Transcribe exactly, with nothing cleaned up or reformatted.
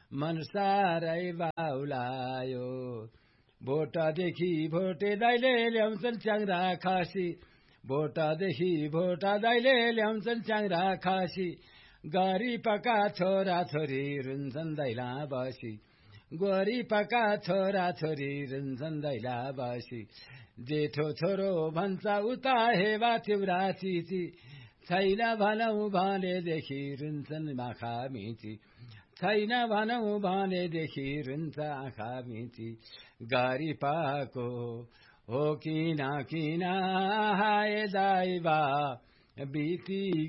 मन सारै बाउलायो। भोटदेखि भोटे दाइले ल्याउँछन् च्याङ्रा खसी, भोटदेखि भोटा दाइले ल्याउँछन् च्याङ्रा खसी, गरिबका छोरा छोरी रुन्छन् दैला बसी, गरिबका छोरा छोरी रुन्छन् दैला बसी। जेठो छोरो भन्छ उता हेवा तिउरा चिची, छैन भनौ भनेदेखि रुन्छन् आँखा मिची, छैन भनौ भनेदेखि रुन्छ आँखा मिची। गरिबको हो किन किन हाय दाइबा बिती